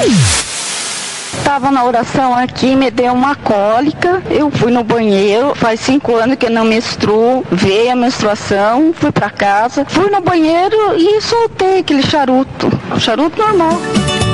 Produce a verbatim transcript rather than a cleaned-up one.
Estava na oração aqui, me deu uma cólica, eu fui no banheiro, faz cinco anos que eu não menstruo, veio a menstruação, fui para casa, fui no banheiro e soltei aquele charuto, charuto normal.